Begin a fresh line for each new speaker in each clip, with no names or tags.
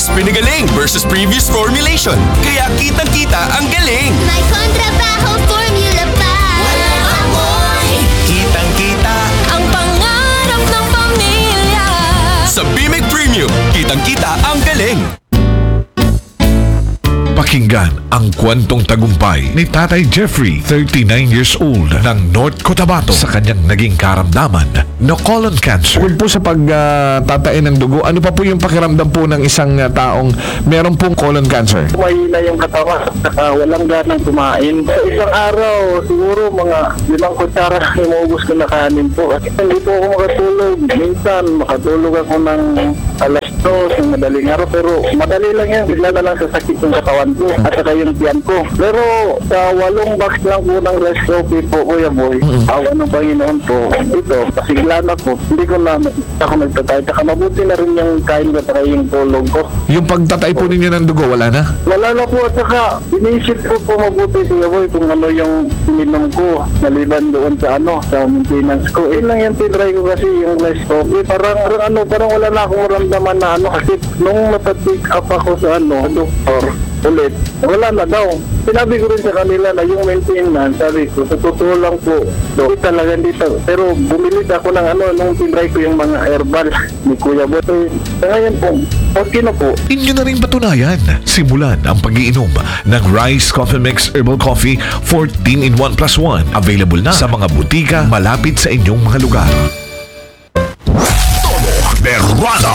Mas pinagaling versus previous formulation. Kaya kitang-kita ang galing.
May kontrabaho formula pa. Walang amoy.
Kitang-kita
Ang pangarap ng pamilya.
sa Bimig Premium. Kitang-kita ang galing.
Pakinggan ang kwentong tagumpay ni Tatay Jeffrey, 39 years old, ng North Cotabato sa kanyang naging karamdaman na colon cancer.
Bukod po sa pagtatain ng dugo, ano pa po yung pakiramdam po ng isang taong meron pong colon cancer?
Mahina yung katawan, saka walang ganang kumain. Isang araw, siguro mga 5 kutsara yung maubos ko na kanin po. Kasi hindi po ako makatulog. Minsan, makatulog ako ng alas 2 ng madaling araw. Pero madali lang yan. Bigla na lang sasakit yung katawan ko at saka yung tiyan ko. Pero sa 8 box lang po ng rice coffee po, Kuya Boy, awa ng Panginoon po, ito, pasiglan ako. Hindi ko na ako nagtatay. Saka mabuti na rin yung kain ko at yung tulog ko.
Yung pagtatay po ninyo ng dugo, wala na?
Wala na po at saka inisip ko po mabuti Kuya Boy kung ano yung ininom ko maliban doon sa sa maintenance ko. Lang yung tinry ko kasi yung rice coffee. Parang wala na akong maramdaman na kasi nung matatik up ako sa doktor ulit, wala na daw. Sinabi ko rin sa kanila na yung maintenance, sabi ko, sa totoo lang po, talaga dito. Pero bumili ako ng nung tinry ko yung mga herbal ni Kuya Boy. Sa ngayon po, okay na po.
Inyo na rin patunayan. Simulan ang pag-iinom ng Rice Coffee Mix Herbal Coffee 14-in-1 plus 1. Available na sa mga butika malapit sa inyong mga lugar.
Berrada.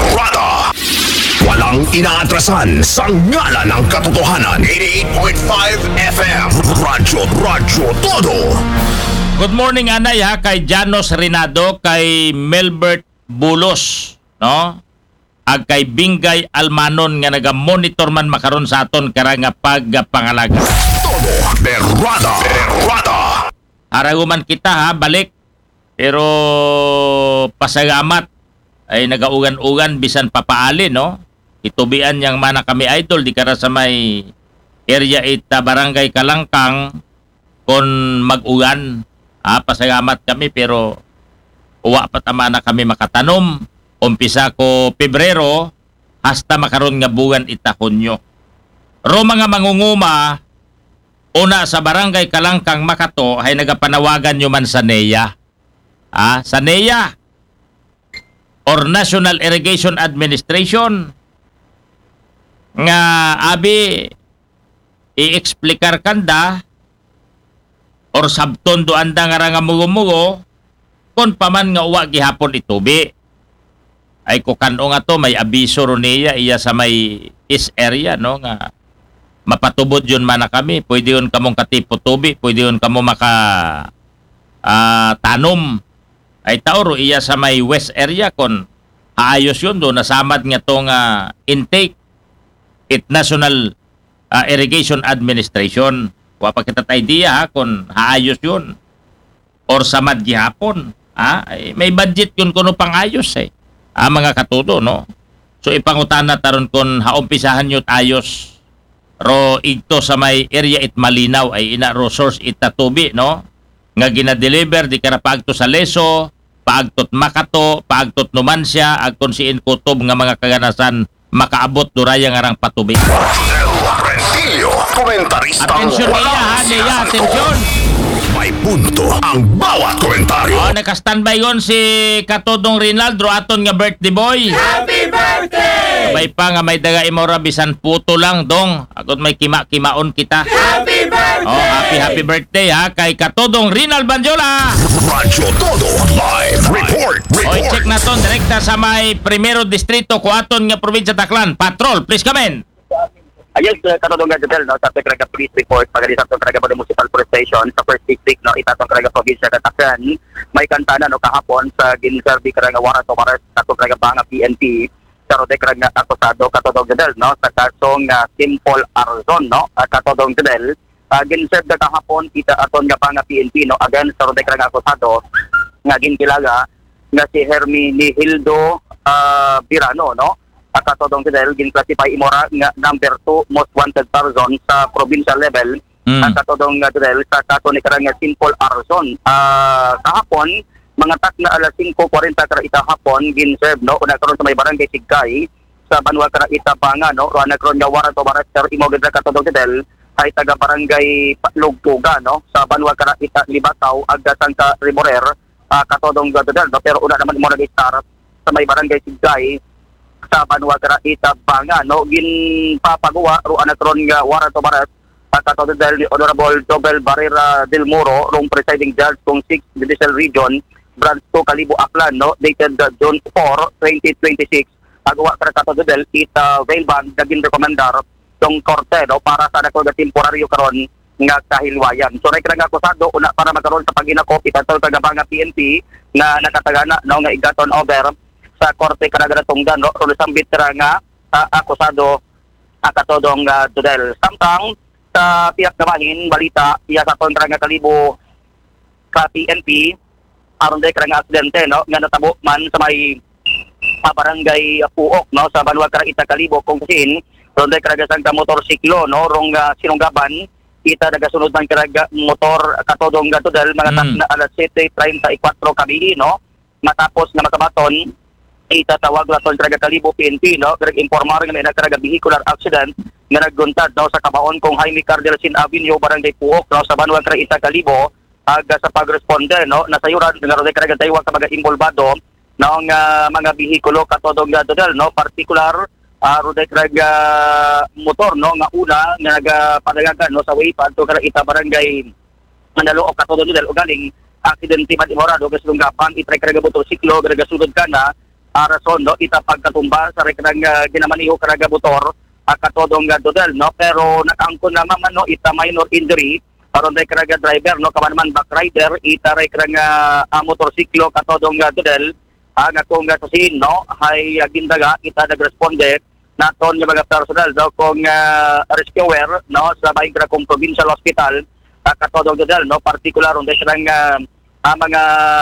Walang inaatrasan sa ngalan ng katotohanan. 88.5 FM. Radyo Todo.
Good morning, Anay, kay Janos Rinado, kay Melbert Bulos, no? Ag kay Bingay Almanon nga naga-monitor man makaron sa aton karanga pagpangalaga.
Todo. Berrada.
Araguman kita balik. Pero pasagamat ay nagaugan-ugan bisan papaali, no? Itubian yang mana kami idol di kara sa may area 8 barangay Kalangkang kon mag-ugan. Pasagamat kami pero uwa pa tama na kami makatanom. Umpisa ko Pebrero hasta makaron nga buwan Hunyo. Ro mga mangunguma una sa barangay Kalangkang Makato ay nagapanawagan nyo man sa NEA. Sa NEA or National Irrigation Administration nga abi i-explikar kanda or sabton do anda nga mugo-mugo kon paman nga uwa gihapon itubi ay kukanon nga to may abiso ro niya iya sa may east area, no, nga mapatubod yun man na kami, pwede yun kamong katipo tubi, pwede yun kamo maka tanom ay tauro iya sa may west area kon aayos yun do nasamad nga tong intake it National Irrigation Administration. Wa pa kita idea kung haayos yun or samad gihapon. May budget yun kuno pang ayos mga katudo, no? So ipangutana taron kung haumpisahan yun ayos ro igto sa may area it Malinaw ay ina ro source it tatubi, no? Nga gina-deliver di kara paagto sa Leso, paagtot Makato, paagtot Numancia, agton siin kutob nga mga kaganasan makaabot duraya nga rang patubi.
Rentillo, komentarista.
Atensyon niya, atensyon.
May punto ang bawat komentaryo.
Naka-standby yun si Katodong Rinaldo aton nga birthday boy.
Happy birthday!
May pa nga may daga imora bisan puto lang dong. Agot may kima-kimaon kita.
Happy birthday!
Happy birthday kay Katodong Rinal Banjola.
Radyo Todo Live Report.
Oy, check na ton direkta sa may Primero Distrito kuaton nga probinsya Taclan. Patrol, please come in.
Ayun, katulong nga dito, no, sa Tekraga Police Report, pagalitan sa Tekraga Municipal Police Station, sa first district, no, itatong Tekraga Provincia, Katakan, may kantana, no, kahapon, sa Ginserbi, Tekraga Waras, o Waras, katulong Tekraga Banga, PNP, sa Tekraga Akusado, katulong dito, no, sa kasong Simple Arzon, no, katulong dito, Ginserbi na kahapon, kita aton nga Banga, PNP, no, again, sa Tekraga Akusado, nga ginkilaga, nga si Hermie Hildo Birano, no, katodong dahil gin-classify imora nga number 2 most wanted person sa provincial level. Katodong dahil sa kaso ni karang Simple Arzon. Kahapon mga tak na alas 5:40 kara itahapon gin-serve, no, una karon sa may barangay Sigkay sa Banwa Karaita Banga no ro nagron nga warrant of arrest sir imo gid katudong Jodel ay taga barangay Lugtuga no sa Banwa Karaita Libataw agda Santa Riborer katudong Jodel no pero una naman mo nag-start sa may barangay Sigay sa Banwa Karaita Banga no ginpapagawa ro nagron nga warrant of arrest katudong ni Honorable Jobel Barrera del Moro rong presiding judge kung 6th Judicial Region Branch 2 Kalibo Aklan no dated June 4, 2026 agawa sa katudel ita bailban daging rekomendar tong korte no para sa nako temporaryo karon nga kahilwayan so rekra nga akusado una para magkaroon sa paginako itatol kag Banga PNP nga nakatagana no nga igaton over sa korte kanagara tungdan no so sambit nga akusado katudong Jodel samtang sa tiyak gamahin balita iya sa kontra nga Kalibo ka PNP aron day karang aksidente no nga natabo man sa may barangay Puok no sa Banwa Karaita Kalibo kung kasin ron day karang sang motorsiklo no rong sinunggaban ita nagasunod man karang motor katodong Jodel mga na alas 7:34 kabi no matapos nga makabaton ita tawag laton karang Kalibo PNP no karang informar nga may karang vehicular accident nga nagguntad no sa kabaon kung Jaime Cardelcin Avenue barangay Puok no sa Banwa Karaita Kalibo aga sa pagresponde no nasayuran nga ron karang taywag ka mga involvado no nga mga bihikulo katodong Jodel no partikular ron karang motor no nga una nga nagapadagan no sa way padto Karaita barangay Mandaluok katodong Jodel ugaling aksidente madimorado kasi lunggapan itray karang motorsiklo ganagasudod kana rason no ita pagkatumba sa karang ginamaniho karang motor katodong Jodel no pero nakaangkon naman no ita minor injury aron day karang driver no kaman back rider ita ray karang motorsiklo katodong Jodel nga kung sasin no hay gindaga ita nagresponde naton nga mga personal daw kung rescuer no sa bahin karang provincial hospital katodong Jodel no partikular day karang mga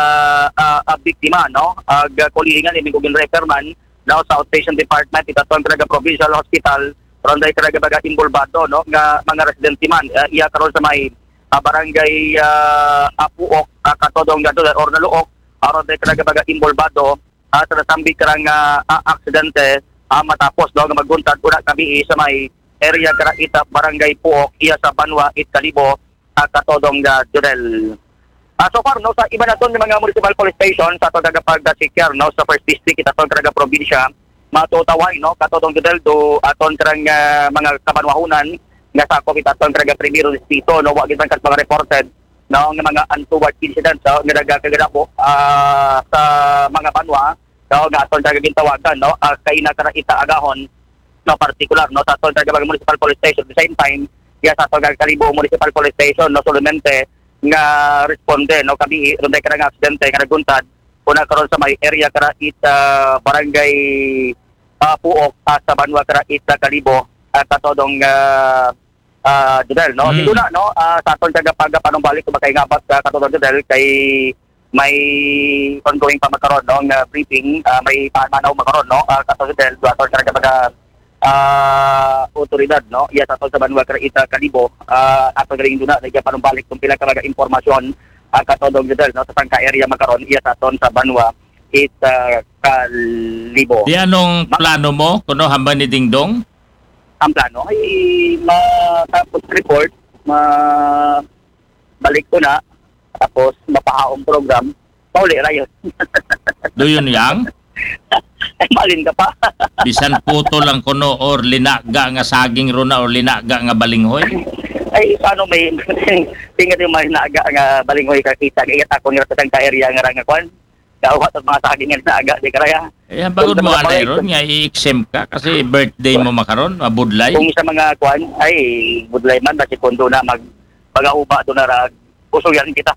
biktima no ag kulihingan imong kung referman no sa outpatient department ita ton karang provincial hospital ron day karang mga involvado no nga mga residente man iya karon sa may barangay Puok katodong Jodel or Naluok aron day karang mga involvado sa nasambi karang aksidente matapos no nga magguntad una kabi sa may area Karaita barangay Puok iya sa Banwa Kalibo katodong Jodel. So far no sa iba naton mga municipal police station sa tagapagda-secure no sa first district itaton karang probinsya matutaway no katodong Jodel do aton karang mga kabanwahunan nga sakop itaton karang primero distrito no wa gid man mga reported no nga mga untoward incidents nga nagakaganap sa mga banwa no nga aton karang gintawagan no kay na Karaita agahon no particular no sa aton karang municipal police station at the same time ya sa aton Kalibo municipal police station no solamente nga responde no kabi ron day karang aksidente nga naguntad una karon sa may area Karaita barangay Puok sa Banwa Karaita Kalibo katodong Jodel no siduna no sa aton pagpanumbalik kung makaingabat katodong Jodel kay may ongoing pa makaron no nga briefing may pamanaw makaron no katodong Jodel do aton mga otoridad no iya sa sa Banwa Karaita Kalibo ato galing duna nagya panumbalik kung pila ka mga impormasyon katodong Jodel no sa tangka area makaron iya sa aton sa Banwa Kalibo.
Di anong plano mo kuno hamba ni Dingdong?
Ang plano ay matapos report balik ko na tapos mapahaong program pauli rayon.
Do yun yang?
Ay malin ka pa.
Bisan puto lang kuno or linaga nga saging runa or linaga nga balinghoy.
Ay paano may tingad yung malinaga nga balinghoy kakita kaya ako nga sa tangka area nga nga kwan. Kaawat at mga saging nga linaga di karaya.
Eh bagod mo anay ron nga i-exempt ka kasi birthday mo makaron mabudlay.
Kung sa mga kwan ay budlay man kasi kundo na mag-uba do na rag usuyan kita.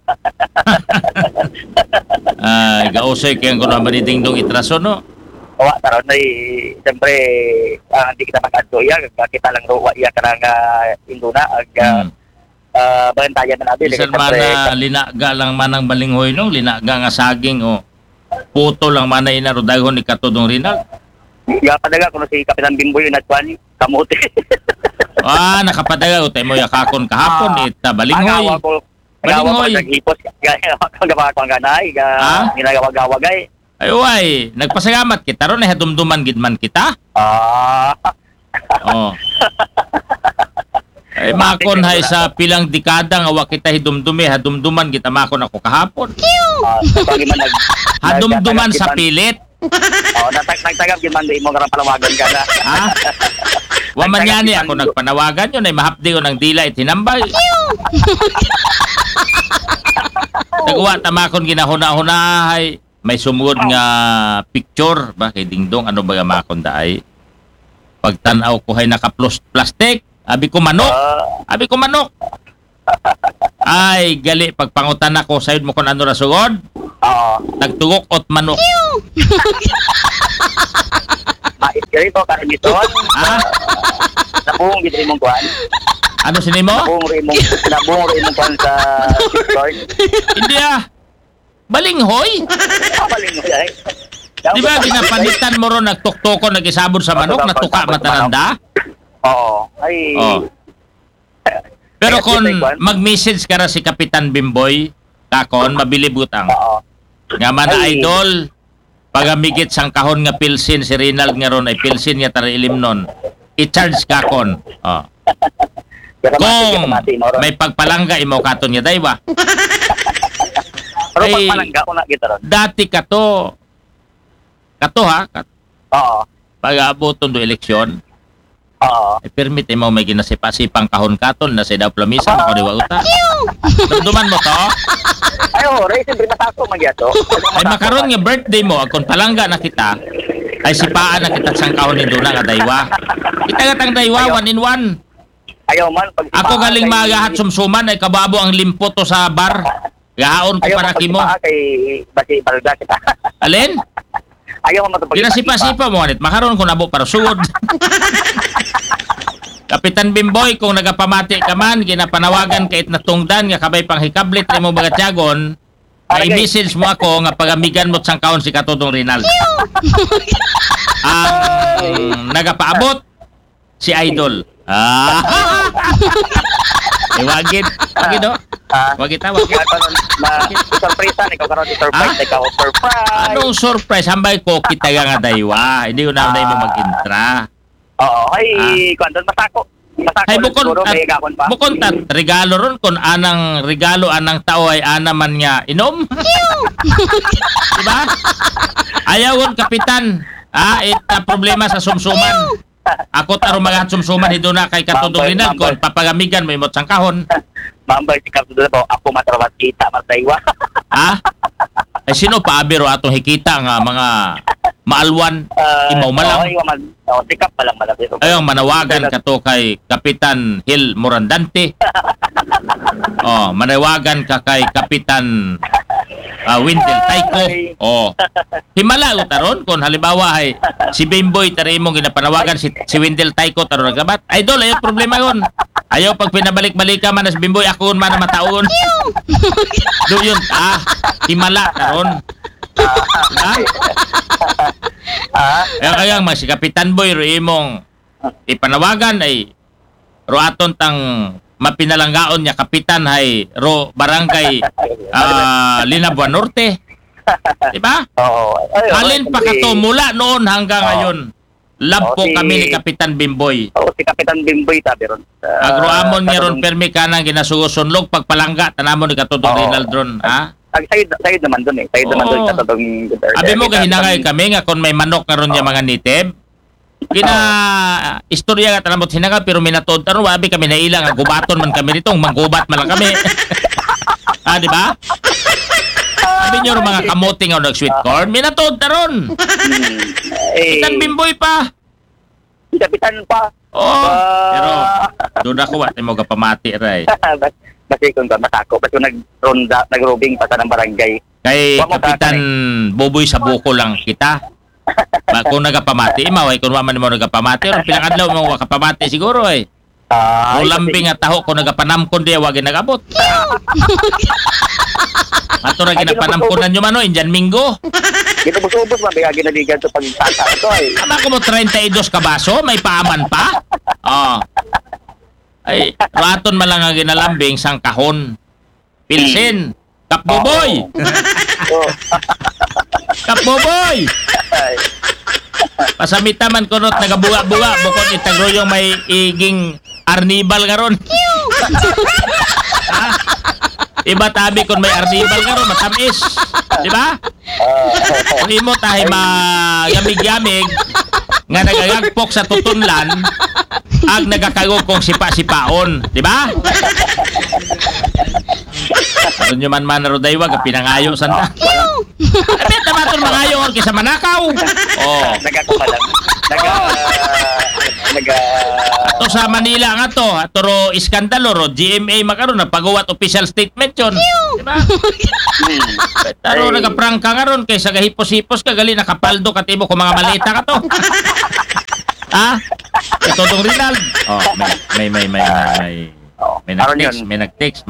Gausoy kaya kuno hamba ni Dingdong itraso no.
Wa taron ay siyempre hindi kita mag-adto iya kita lang ro iya karang induna ag bantayan na natin
bisan mana linaga lang manang balinghoy no linaga nga saging o puto lang mana inaro daghon ni katodong Rinal.
Ya padaga kuno si Kapitan Bimboy na kwan kamote.
Nakapadaga utay mo yakakon kahapon ita balinghoy. Balinghoy
hipos gaya ka ba kang ganay ginagawag-awagay
Ay, nagpasalamat kita ron, hadumduman gid man kita. Oh. Ay, makon hay sa pilang dekada nga wa kita hidumdumi, hadumduman kita makon ako kahapon. Hadumduman sa pilit.
Nagtagap yun man, mo karang palawagan ka na.
Ha? Wa man yan ako nagpanawagan yun ay mahapdi ko ng dila itinambay. Nagawa tamakon ginahuna-hunahay. May sumugod nga picture ba kay Dingdong ano ba makon daay. Pagtanaw ko hay naka-plastic. Abi ko manok. Ay, gali pagpangutan ako sayod mo kung ano ra sugod. Nagtugok ot manok.
Ganito, karimiton.
Ha?
Nabuong gito imong kuhan.
Ano sinimo?
Nabuong rin imong kuhan sa Discord.
Hindi balinghoy.
Balinghoy ay.
Di ba ginapanitan mo ron nagtuktoko nagisabod sa manok natuka matananda?
Oo. Ay.
Oh. Pero kung mag-message ka ra si Kapitan Bimboy, kakon mabilib utang.
Oo.
Nga man idol, pagamigit sang kahon nga pilsin si Rinald nga ron ay pilsin nga tara ilimnon. I-charge kakon. Oh. Kung may pagpalangga imo katon nga daywa.
Pero
ay,
pagpalangga ko na kita ron.
Dati kato ha?
Oo.
Pag-aaboton do eleksyon,
Oo.
permit mo may ginasipasipang kahon katon na sa daw plamisan ako diwa uta. Damduman mo to?
Ay, ray, siyempre masako magyato.
Ay makaroon nga birthday mo, kung palangga na kita, ay sipaan na kita sang kahon ni Duna nga daywa. Kita gatang daywa, 1 in 1.
Ayaw man.
Ako galing magahat sumsuman, ay kababo ang limpo to sa bar. Gahaon ko para kimo.
Ayaw man kay basi palga kita.
Alin?
Ayaw man matupag.
Ginasipa-sipa mo, anit. Makaroon ko nabo para sugod. Kapitan Bimboy, kung nagapamati ka man, ginapanawagan kahit na tungdan, nga kabay pang hikablit na mo bagatyagon, ay message mo ako nga pagamigan mo sang kaon si Katodong Rinald. Ang nagapaabot, si Idol. Wagid no? Wagid.
Surprise ikaw karon surprise ikaw surprise.
Anong surprise? Hambay ko kita nga daywa. Hindi ko na mo mag-intra.
Oo, ay kuan masako.
Ay bukon tat regalo ron kun anang regalo anang tao ay ana man nga inom. Diba? Ayawon kapitan. Ita problema sa sumsuman. Ako taro magahat sumsuman hidto na kay Katodong Rinald kon papagamigan mo imot sang kahon.
Mambay si Katodong to ako matrawat kita mataywa.
Ay sino pa abiro atong hikita nga mga maalwan imaw malang.
Sikap pa lang malapit.
Ayong manawagan ka to kay Kapitan Hil Morandante. Manawagan ka kay Kapitan Windel Taiko. Himala utaron kung halimbawa ay si Bimboy tari mong ginapanawagan si Windel Taiko taron nagabat. Idol, ayaw problema yun. Ayaw pag pinabalik-balik ka man si Bimboy ako man na mataon. Do yun, himala taron. Kaya nga si Kapitan Boy imong ipanawagan ay roaton tang mapinalanggaon niya kapitan hay ro barangay Linabuan Norte. Diba? Halin pa kato mula noon hanggang ngayon. Love po kami ni Kapitan Bimboy.
Si Kapitan Bimboy tabi ron.
Agroamon niya ron permi ka nang ginasusunlog pagpalangga tanamon ni Katodong Rinald ron.
Sayod naman doon eh. Sayod naman doon sa Katodong.
Abi mo kahinangay kami nga kung may manok na ron niya mga nitib. Istorya nga tanamot hinangay pero minatod taron wabi kami nailang ang gubaton man kami nitong manggubat man lang kami. Di ba? Sabi niyo mga kamoting o nag-sweet corn, minatod taron. Kapitan Bimboy pa.
Kapitan pa.
Pero doon ako at mo kapamati ray.
Basi kung masako, basi nag-robing pa sa ng barangay.
Kay Kapitan Boboy sa buko lang kita. Kung nagapamati, maway kung waman mo nagapamati, ron pilang adlaw mo kapamati siguro eh. Lambing at taho kung nagapanamkon diya, wagin nagabot. Ato na ginapanamkonan nyo mano, Indian Mingo.
Ginubos-ubos man, bigla ginaligan sa pagtata ito eh.
Ama ko mo 32 kabaso, may paaman pa. Ay, raton malang ang ginalambing sang kahon. Pilsin, Kapbuboy. Kapoboy! Pasamitaman ko not nagabuga-buga bukod itagloyong may iging arnibal karon. Ha? Iba tabi kung may arnibal karon matamis, di ba? Kung imo tayo magamig-gamig nga nagagagpok sa tutunlan ag nagakagog kong sipa-sipaon, di ba? Kung nyo man narodaywa, pinangayo santa. Abit na matol mangayo or kisa manakaw. Oh.
Nagakumalang.
Ato sa Manila nga to, ato ro iskandalo ro, GMA makaroon na pagawat official statement yun. Diba? Taro nagaprangka nga ron, kaysa gahipos-hipos ka, gali nakapaldo katimo kung mga malita ka to. Ha? Ito tong Rinald. Oh, may nag-text.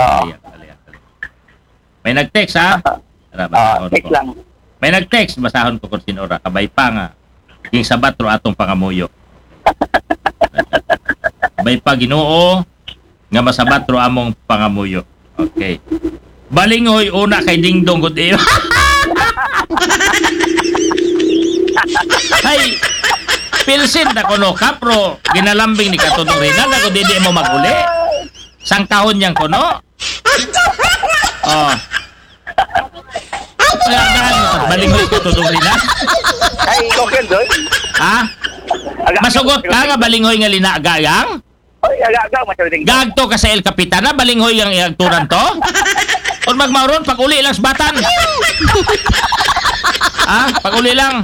May nag-text ha?
Text lang.
May nag-text, basahon ko kung sinura. Kabay pa nga. King sabat ro atong pangamuyo. Kabay pa Ginoo nga masabat ro among pangamuyo. Okay. Balingoy una kay Dingdong gud iyo. Hay. Pilsin na kono kapro. Ginalambing ni Katudong Rinald ako di mo maguli. Sang kahon yang kono. Oh. Balingoy Katudong Rinald.
Ay, okay doon.
Ha? Masugot ka nga balingoy nga linagagang?
Ay, aga masyadong.
Gagto ka sa El Capitana, balingoy ang iagturan to? Kung magmauron, pag-uli lang sbatan. Ha? Pag-uli lang.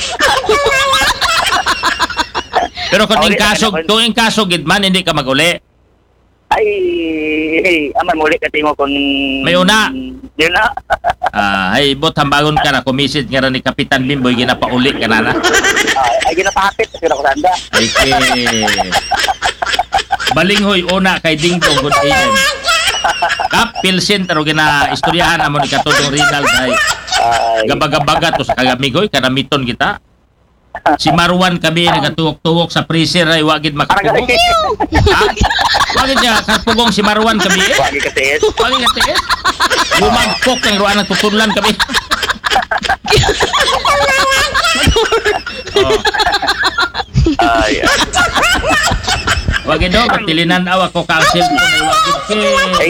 Pero kung in kaso gidman, hindi ka mag-uli.
Ay, aman muli ka tingo kung...
May una.
Yun na.
Ay, bot hambagon ka na, kumisid nga rin ni Kapitan Bimboy, ginapauli ka na na.
Ay, ginapahapit kasi ako sanda.
Ay, balinghoy una kay Dingdong good AM. Kap Pilsen taro gina istoryahan amo ni Katudong Rinald ay gabaga-baga to sa kagamigoy kanamiton kita. Si Marwan kami nagatuhok-tuhok sa freezer ay wagid makapugong. Wagid siya kapugong si Marwan kami.
Wagid katiis.
Wagid katiis. Lumagpok ang ruan ng tutunlan kami.
Ay.
Wagid do katilinan aw ako council ko na wagid
Ay.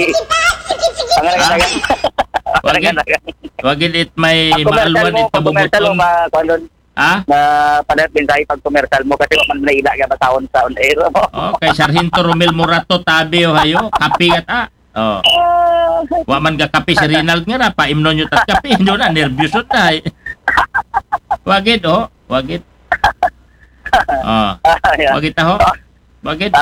Wagid it may maalwan it kabubuton. Ha?
Na padat din tayo pag commercial mo kasi man naila ka batawon sa on air mo.
Oh, kay Sargento Romel Morato tabi o hayo, kapi at Oh. Wa man ga kapi si Rinald nga na paimnon nyo tat kapi, nyo na nervyos na. Wagid oh, wagid. Oh. Wagid ta ho. Wagid.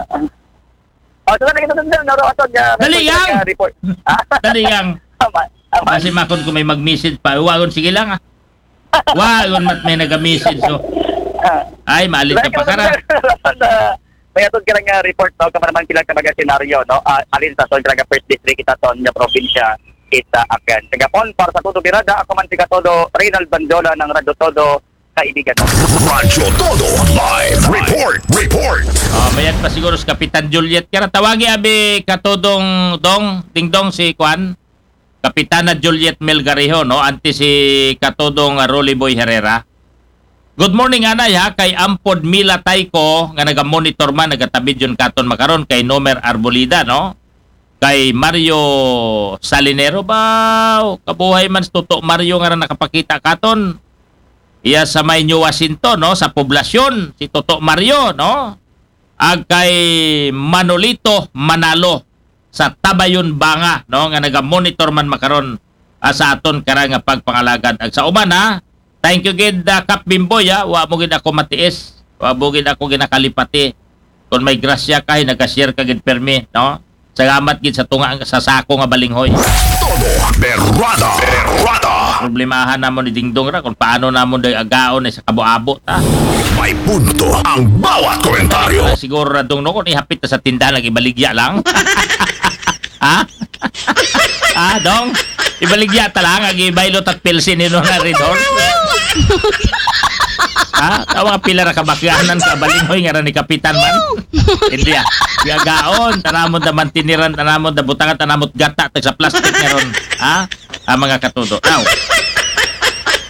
Oh, so na ato niya.
Dali yang.
Report.
Dali yang. Kasi makon ko may mag-message pa. Wagon sige lang ah. Wagon mat may naga-message so. Ay, maalit ka pa kara.
May atod ka lang report no, kama naman sila ka senaryo no. Alin sa son ka first district kita ton nga probinsya kita akan. Tagapon para sa Todo Birada ako man si Katodo Rinald Bandola ng Radyo Todo kaibigan.
Radyo Todo Live Report.
Mayat pa siguro si Kapitan Juliet kara tawagi abi Katodong Dingdong si Kwan. Kapitana Juliet Melgarejo, no? Anti si Katodong Rolly Boy Herrera. Good morning, anay, ha? Kay Ampod Mila Tayko, nga naga-monitor man, nagatabid yun katon makaron, kay Nomer Arbolida, no? Kay Mario Salinero ba? Kabuhay man, Toto Mario nga nakapakita katon. Iya sa may New Washington, no? Sa poblasyon, si Toto Mario, no? Ag kay Manolito Manalo, sa Tabayon Banga no nga naga-monitor man makaron sa aton kara nga pagpangalagad ag sa uban ha. Thank you gid Kap Bimboy ha. Wa mo gid ako matiis, wa mo gid ako ginakalipati. Kung may grasya kay nagka-share ka gid permi no. Salamat gid sa tunga sa sako nga balinghoy.
Todo Berrada.
Problemahan namon ni Dingdong ra kung paano namon day agaon sa kabo-abo ta.
May punto ang bawat komentaryo.
Siguro ra dong no kung ihapit ta sa tindahan lagi baligya lang. Ha? Dong? Ibaligya talang agi-bailot at pilsin nino na ridor. Tawa pila ra kabakyanan ka balinghoy nga ra ni kapitan man. Hindi Gagaon, tanamon da mantiniran, tanamon da butangan, tanamot gata tag sa plastic nga ron. Ang mga katudo. Now,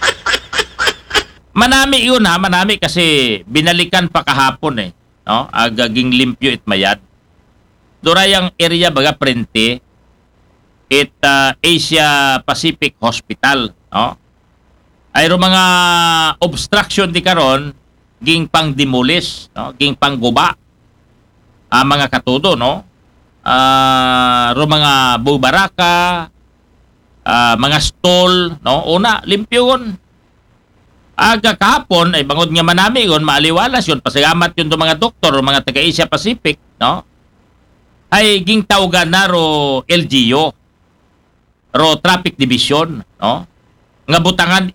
Manami yun ha, manami kasi binalikan pa kahapon no? Agaging limpyo it mayad. Durayang area baga prente it Asia Pacific Hospital, no? Ayro mga obstruction di karon ging pang demolish, no? Ging pang guba. Mga katudo, no? Ro mga bubaraka, mga stall, no? Una limpyo yun. Aga kahapon ay bangod nga manami yun, maaliwalas yun, pasagamat yun do mga doktor o mga taga Asia Pacific, no? Ay ging tawgan na ro LGU, ro Traffic Division, no? Nga butangan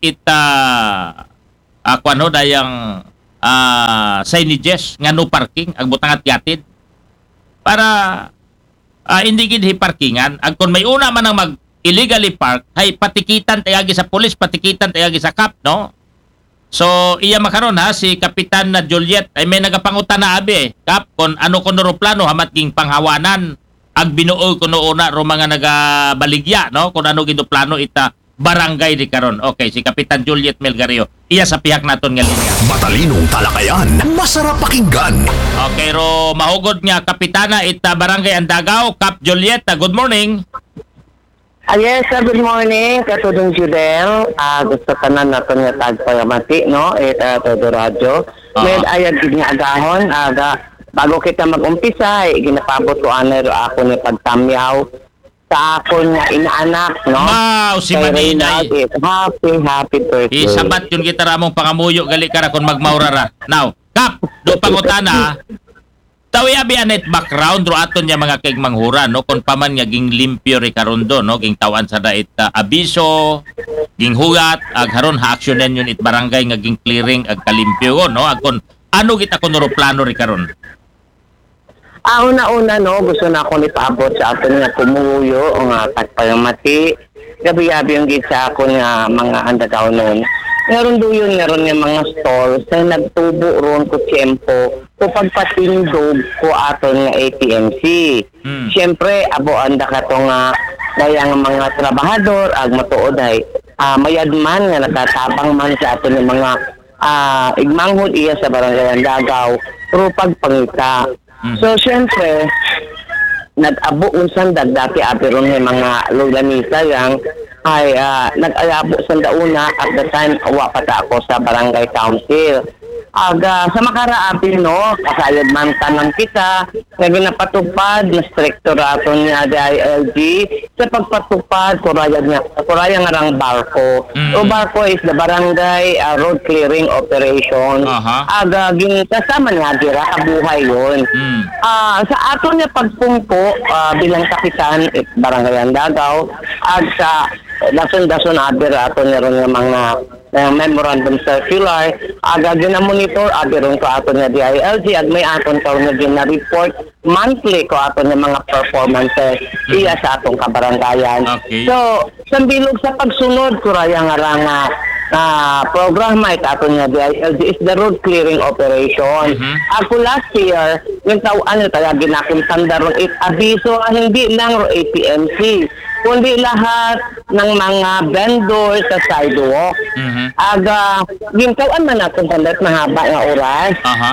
kuano dayang signages nga no parking, ang butangan yatid para hindi gid parkingan. Ang kung may una man ang mag illegally park, ay patikitan tayagi sa pulis, patikitan tayagi sa CAP, no? So, iya makaron ha, si Kapitan na Juliet, ay may nagapangutan na abi, Kap, kung ano ko plano, hamat ging panghawanan, ag binuo ko noona ro mga nagabaligya, no? Kung ano gino plano ita barangay di karon. Okay, si Kapitan Juliet Melgario, iya sa pihak naton nga linya.
Matalinong talakayan, masarap pakinggan.
Okay, ro mahugod nga Kapitana ita barangay Andagaw, Kap Juliet, good morning.
Yes, good morning, katulong Judel. Gusto ka na natin nga tagpayamati, no? Todo radyo. Med ayag gid nga agahon, bago kita mag-umpisa, ginapabot ko anero ako ni pagtamyaw sa akon nga inaanak, no?
Wow, si Maninay.
Happy birthday.
Isabat yun kita ramong pangamuyo, gali ka ra kung magmaurara. Now, Kap, do pangutana, tawi abi anet background ro aton nya mga kay manghura, no? Kon paman nga ging limpyo ri karon do, no? Ging tawan sa dait abiso, ging hugat, ag haron ha aksyonen yun it barangay nga ging clearing ag kalimpyo, no? Ag kon ano kita kon ro plano ri karon?
Una-una, no, gusto na ako ni paabot sa aton nga kumuyo o nga tagpayamati. Gabi-gabi yung gisa ako nga mga andagaw nun. Ngaron doon ngaron nga mga stalls na nagtubo ron ko tiyempo o pagpatindog ko aton nga ATMC. Siyempre, abo anda ka to nga dayang mga trabahador ag matuod ay mayadman nga natatabang man sa aton nga mga igmanghod iya sa barangay Andagaw pero pagpangita. So, siyempre, nag-abo unsan dati apiron ng mga lolanisa yang ay nag-ayabo sa dauna at the time awa pata ako sa barangay council. Sa makaraapi, no, kasayad man tanan kita na ginapatupad na stricto raton niya DILG sa pagpatupad kuraya nga rang barko. O barko is the barangay road clearing operation. Kasama nga dira kabuhay yun. Sa aton niya pagpungko bilang kapitan barangay Andagaw at sa dason-dason aber aton niya ron nga mga memorandum circular ginamonitor agiron ko aton nga DILG ag may aton taon nga gina-report monthly ko aton nga mga performances iya sa atong kabarangayan. So sambilog sa pagsunod kuraya nga ra nga programa ito aton nga DILG is the road clearing operation. Ako last year yung taon tayo ginakim sandaron it abiso hindi lang APMC kundi lahat ng mga vendors sa sidewalk. Gintawan man natin sandat mahaba nga oras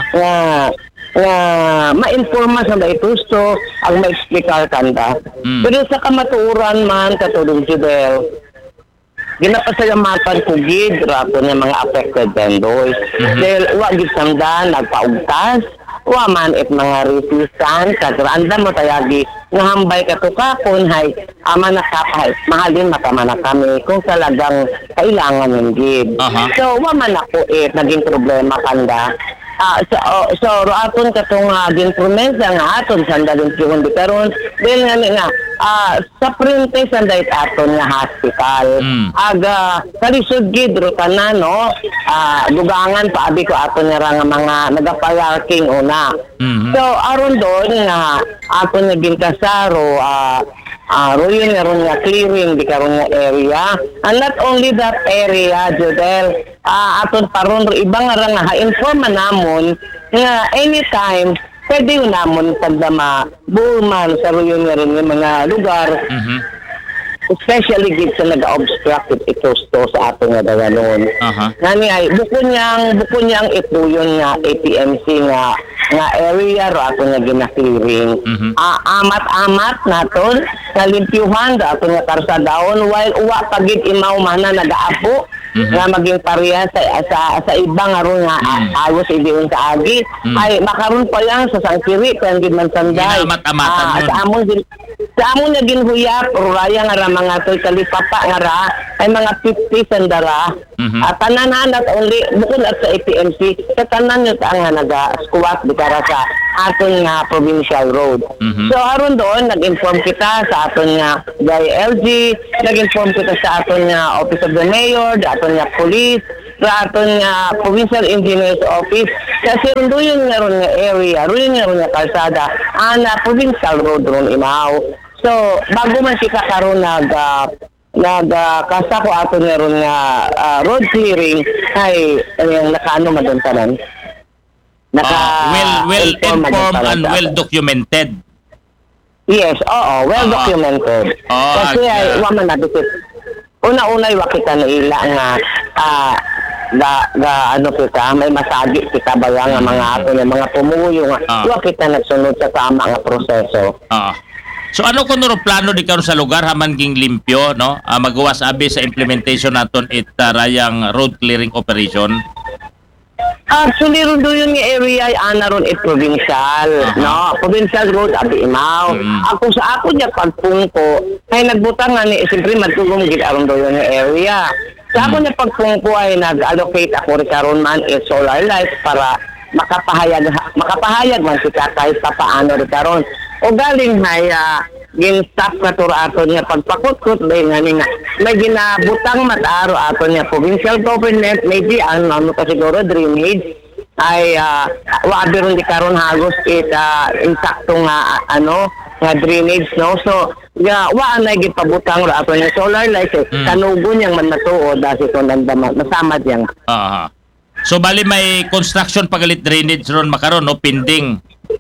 nga ma-informa sa daitusto ang ma-explicar kanda. Pero sa kamatuuran man katulong Judel, ginapasalamatan ko gid rato ng mga affected vendors. Dahil wa gid sanda nagpaugtas, wa man it mga resistance kagranda mo tayagi nga hambay katukakon hay ama nakapay mahalin makamana kami kung talagang kailangan yung gid. So wa man ako naging problema kanda. So aton katong din promesa nga aton sandalin yung bitaron dahil nga sa printe sanday aton nga hospital kalisod gid ro tanan no dugangan paabi ko aton nga mga nagaparking una. So aron doon nga aton nga gintasaro yun nga clearing di karon nga area and not only that area Jodel aton paron ibang nga inform namon nga anytime pwede yun namon pagdama buman sa royon nga rin mga lugar especially gid sa nag-obstruct ito sa ato nga dawanon. Ngani ay buko niyang ituyon nga APMC nga area ro ato nga gina-clearing. Amat-amat naton nga limpyuhan da ato nga karsadaon while uwa pagid imaw mana nagaapo nga maging pareha sa ibang aron nga agos idiyon sa agi ay makaron pa yan sa sangkiri kaya gid man sanday sa amon nga ginhuyap raya nga ra mga toy kalipapa nga ra ay mga 50 sandara at tanan at only bukod at sa APMC sa tanan nga nga naga-squat bikara sa aton nga provincial road. So aron doon nag-inform kita sa aton nga DILG, nag-inform kita sa aton nga Office of the Mayor, aton nga police, sa aton nga Provincial Engineers Office kasi ron nga area, ron nga kalsada ana provincial road ron imaw. So bago man si karon kasa ko aton nga ron nga road clearing ay yung nakaano maduntanan
well informed and well documented.
Yes, well documented. Kasi ay waman nabisit. Una-una iwa kita na ila nga ano kita, may masagi kita ba nga mga ato nga mga pumuyo nga iwa kita nagsunod sa tama nga proseso.
So ano kung plano di karon sa lugar haman ging limpyo no? Magawas abi sa implementation naton rayang road clearing operation.
Actually, ron doon yung area ay ana ron provincial, no? Provincial road, abi imaw. Ako sa ako niya pagpungko, ay nagbutang nga ni, siyempre magtulong gid aron doon yung area. Sa ako niya pagpungko ay nag-allocate ako rin karon man solar lights para makapahayag man si kahit pa paano rin karon. O galing hay, gin-stop ka to aton nga pagpakutkot ba nga may ginabutang mataro aton nga provincial government maybe ano pa siguro drainage ay wabi ron di karon hagos insakto nga nga drainage no so wa na gipabutang ra aton nga solar lights kanugon yang man matuod dasi to nandaman masamad yang
so bali may construction pagalit drainage ron makaron no pending.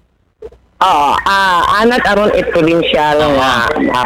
Anat aron provincial nga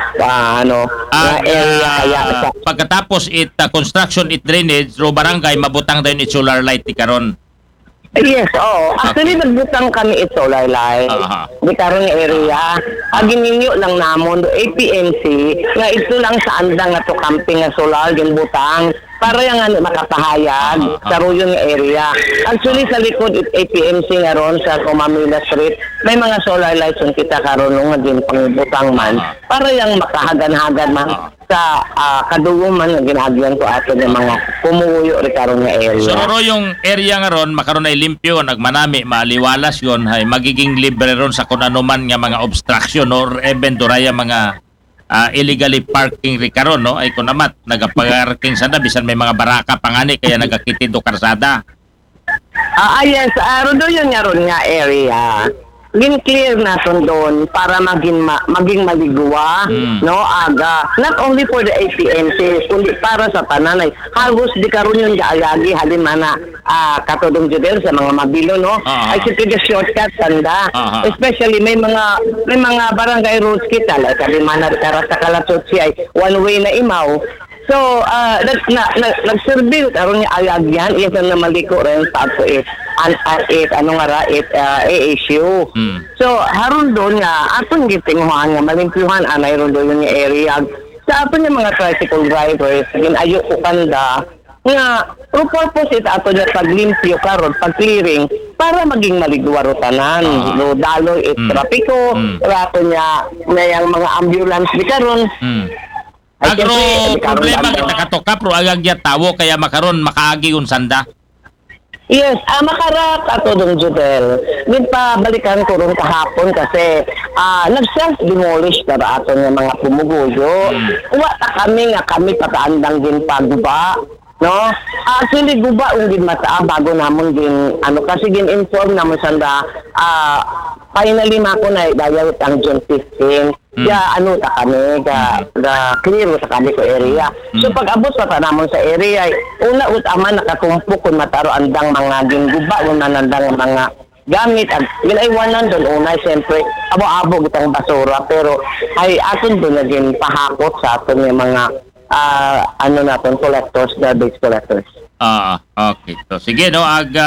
area kaya
pagkatapos construction drainage ro barangay mabutang dayon solar light ti karon.
Yes, actually nagbutang kami solar light di karon nga area gininyo lang namon APMC nga ito lang sa andang nga to camping nga solar ginbutang para yung makapahayag sa ruyon nga area. Actually, sa likod APMC nga ron sa Comamila Street, may mga solar lights yung kita karon nga din pangbutang man para yung makahagan-hagan man sa kadugo man nga ginagyan ko ato ng mga pumuyo rin karon nga area.
So, yung area nga ron, makaroon ay limpyo, nagmanami, maaliwalas yon ay magiging libre ron sa kung ano man nga mga obstruction or even duraya mga illegally parking rikaron no ay kunamat nagaparking sana bisan may mga baraka pangani kaya nagakitido karsada.
Yes, do yun nga area. Gin-clear natin doon para maging maligwa, no, aga. Not only for the APMC, kundi para sa pananay. Hagos di karon yung gaayagi halin mana katodong judel sa mga mabilo, no? Ay sige shortcut sanda. Especially may mga barangay roads kita, like halin mana tara sa Kalatotsi ay one way na imaw. So, nag-survey karon nga ayagyan, iyan na maliko rin sa ato issue. So, haron doon nga, atong gitinghuan nga, malimpyuhan, anay ron doon yung area. Sa ato yung mga tricycle drivers, ginayo ko kanda, nga, purpose ito ato yung paglimpyo karon, pag-clearing, para maging maligwa ro tanan. No, daloy trapiko, rato niya, yung mga ambulance di karon.
Agro problema kita katoka pro agagya tawo kaya makaron makaagi un sanda.
Yes, makarat ato dong judel. Din pa balikan ko ron kahapon kasi nag-self-demolish para ato ng mga pumuguyo. Wa ta kami pataandang din paguba. No? Actually guba ung din mata bago namon din kasi gin-inform namon sanda finally mako na dayawit ang June 15. Ya ta kami clear ta kami ko area. So pag abot pa namon sa area una ut ama nakatumpo kun mataro andang mga ginguba kun nanandang mga gamit at minaiwanan doon unay siyempre abo-abo gitang basura pero ay aton doon naging pahakot sa aton yung mga naton collectors, garbage collectors.
Okay. So, sige, no?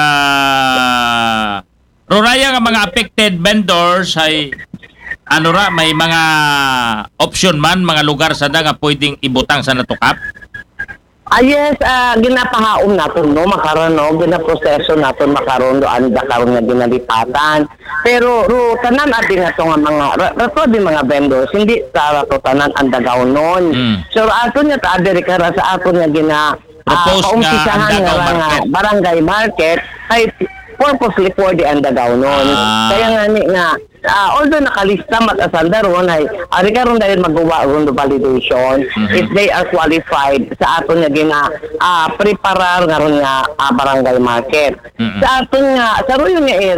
Roraya nga mga affected vendors ay may mga option man, mga lugar sa nga pwedeng ibutang sa natukap?
Yes, ginapahaom natin, no? Makaroon, no? Ginaproseso natin makaroon doon, karon nga ginalipatan. Pero, tanan atin nga ito nga mga vendors, hindi sa tanan ang dagaw nun. So, ato niya ta-aderikara sa ato niya paumpisahan nga barangay market, ay purposely for the andagaw nun. Kaya nga although nakalista matasanda ron ay ari karon dahil magawa ron do validation if they are qualified sa aton nga preparar nga ron nga barangay market. Sa aton nga sa ruyo nga